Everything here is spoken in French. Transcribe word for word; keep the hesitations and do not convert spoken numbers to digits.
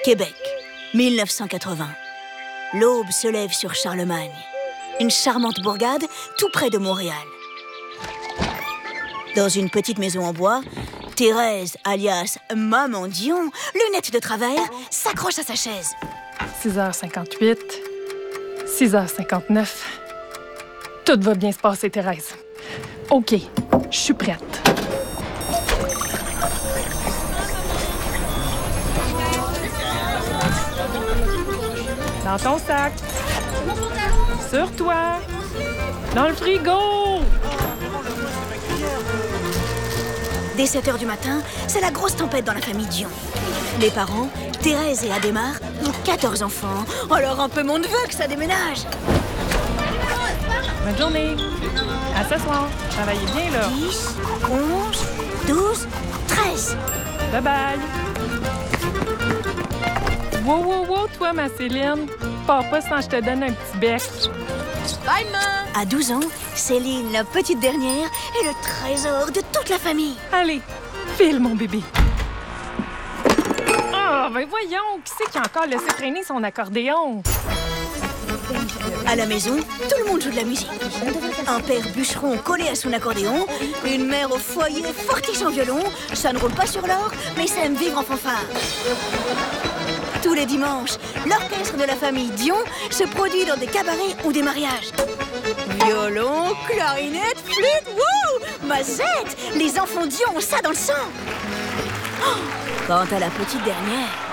Québec, mille neuf cent quatre-vingts. L'aube se lève sur Charlemagne, une charmante bourgade tout près de Montréal. Dans une petite maison en bois, Thérèse, alias Maman Dion, lunettes de travers, s'accroche à sa chaise. six heures cinquante-huit, six heures cinquante-neuf. Tout va bien se passer, Thérèse. OK, je suis prête. Dans ton sac. Sur toi. Dans le frigo. Dès sept heures du matin, c'est la grosse tempête dans la famille Dion. Les parents, Thérèse et Adhémar, ont quatorze enfants. Alors un peu mon neveu que ça déménage. Bonne journée. À ce soir. Travaillez bien, là. dix, onze, douze, treize. Bye-bye. Wow, wow, wow, toi, ma Céline. Pars pas sans je te donne un petit bec. Bye, maman. À douze ans, Céline, la petite dernière, est le trésor de toute la famille. Allez, file, mon bébé. Ah, oh, ben voyons, qui c'est qui a encore laissé traîner son accordéon? À la maison, tout le monde joue de la musique. Un père bûcheron collé à son accordéon, une mère au foyer fortiche en violon. Ça ne roule pas sur l'or, mais ça aime vivre en fanfare. Tous les dimanches, l'orchestre de la famille Dion se produit dans des cabarets ou des mariages. Violon, clarinette, flûte, wouh, mazette. Les enfants Dion ont ça dans le sang. Oh, quant à la petite dernière...